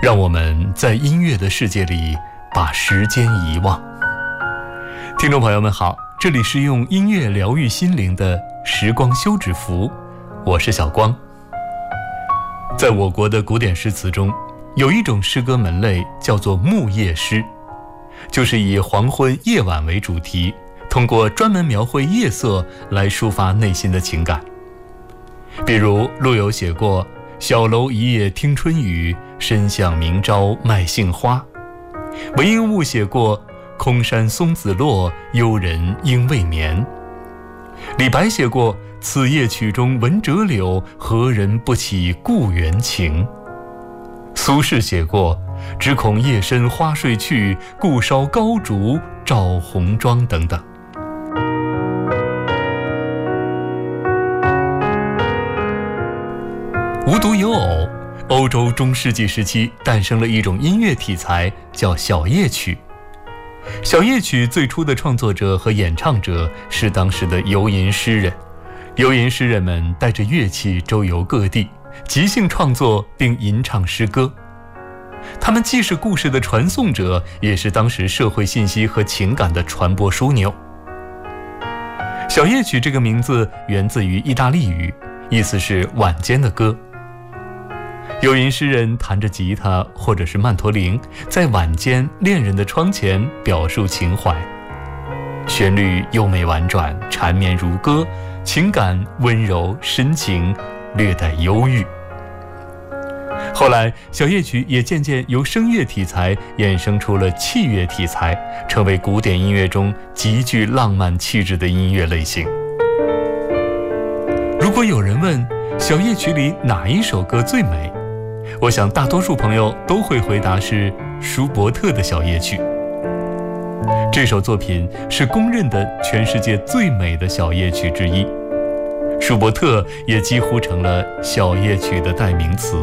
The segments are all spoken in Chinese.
让我们在音乐的世界里把时间遗忘。听众朋友们好，这里是用音乐疗愈心灵的时光休止符，我是小光。在我国的古典诗词中，有一种诗歌门类叫做暮夜诗，就是以黄昏夜晚为主题，通过专门描绘夜色来抒发内心的情感。比如陆游写过小楼一夜听春雨，深巷明朝卖杏花。韦应物写过空山松子落，幽人应未眠。李白写过此夜曲中闻折柳，何人不起故园情。苏轼写过只恐夜深花睡去，故烧高烛照红妆等等。无独有偶，欧洲中世纪时期诞生了一种音乐题材，叫小夜曲。小夜曲最初的创作者和演唱者是当时的游吟诗人。游吟诗人们带着乐器周游各地，即兴创作并吟唱诗歌。他们既是故事的传颂者，也是当时社会信息和情感的传播枢纽。小夜曲这个名字源自于意大利语，意思是晚间的歌。游吟诗人弹着吉他或者是曼陀铃，在晚间恋人的窗前表述情怀，旋律优美婉转，缠绵如歌，情感温柔深情，略带忧郁。后来小夜曲也渐渐由声乐题材衍生出了器乐题材，成为古典音乐中极具浪漫气质的音乐类型。如果有人问小夜曲里哪一首歌最美，我想大多数朋友都会回答是舒伯特的小夜曲。这首作品是公认的全世界最美的小夜曲之一，舒伯特也几乎成了小夜曲的代名词。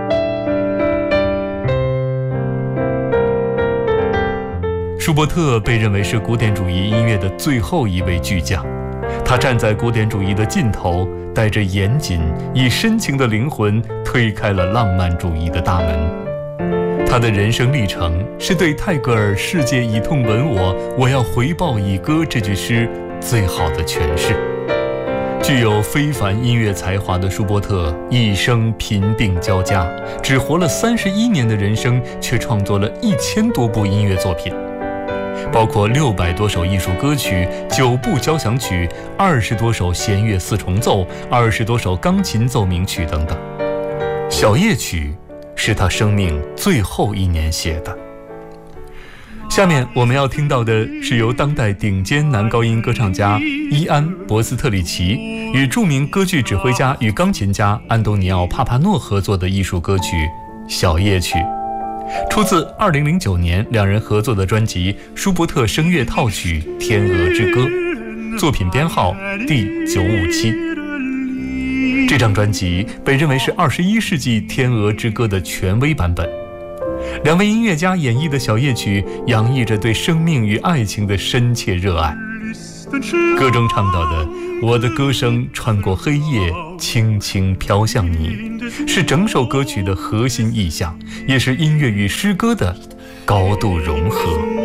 舒伯特被认为是古典主义音乐的最后一位巨匠，他站在古典主义的尽头，带着严谨以深情的灵魂推开了浪漫主义的大门。他的人生历程是对泰戈尔世界以痛吻我，我要回报以歌这句诗最好的诠释。具有非凡音乐才华的舒伯特一生贫病交加，只活了31年的人生，却创作了1000多部音乐作品，包括600多首艺术歌曲、9部交响曲、20多首弦乐四重奏、20多首钢琴奏鸣曲等等。小夜曲是他生命最后1年写的。下面我们要听到的是由当代顶尖男高音歌唱家伊安·博斯特里奇与著名歌剧指挥家与钢琴家安东尼奥·帕帕诺合作的艺术歌曲《小夜曲》，出自2009年两人合作的专辑《舒伯特声乐套曲《天鹅之歌》，作品编号第957。这张专辑被认为是21世纪天鹅之歌的权威版本。两位音乐家演绎的小夜曲洋溢着对生命与爱情的深切热爱。歌中唱到的我的歌声穿过黑夜，轻轻飘向你，是整首歌曲的核心意象，也是音乐与诗歌的高度融合。